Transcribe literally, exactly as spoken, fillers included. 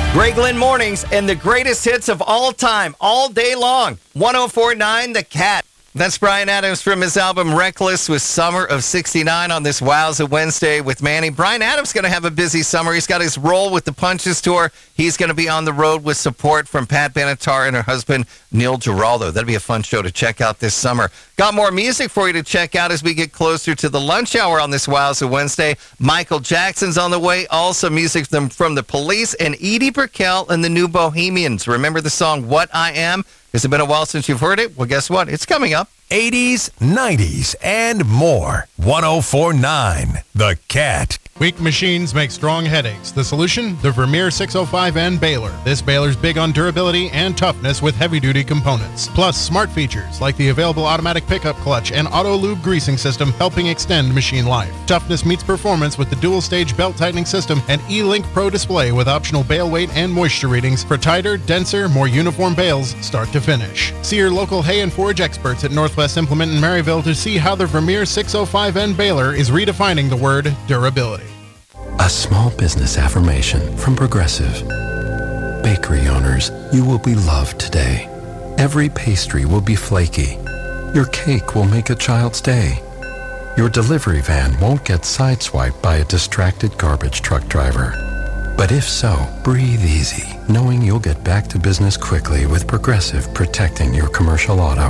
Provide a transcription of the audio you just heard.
Greg Lynn Mornings and the greatest hits of all time, all day long. one oh four point nine The Cat. That's Bryan Adams from his album Reckless with Summer of sixty-nine on this Wowza Wednesday with Manny. Bryan Adams going to have a busy summer. He's got his Roll with the Punches tour. He's going to be on the road with support from Pat Benatar and her husband, Neil Giraldo. That'll be a fun show to check out this summer. Got more music for you to check out as we get closer to the lunch hour on this Wowza Wednesday. Michael Jackson's on the way. Also music from, from The Police and Edie Brickell and the New Bohemians. Remember the song What I Am? Has it been a while since you've heard it? Well, guess what? It's coming up. eighties, nineties, and more. one oh four point nine The Cat. Weak machines make strong headaches. The solution? The Vermeer six oh five N baler. This baler's big on durability and toughness with heavy-duty components. Plus, smart features like the available automatic pickup clutch and auto-lube greasing system helping extend machine life. Toughness meets performance with the dual-stage belt-tightening system and E-Link Pro display with optional bale weight and moisture readings for tighter, denser, more uniform bales start to finish. See your local hay and forage experts at Northwest Implement in Maryville to see how the Vermeer six oh five N baler is redefining the word durability. A small business affirmation from Progressive. Bakery owners, you will be loved today. Every pastry will be flaky. Your cake will make a child's day. Your delivery van won't get sideswiped by a distracted garbage truck driver. But if so, breathe easy, knowing you'll get back to business quickly with Progressive protecting your commercial auto.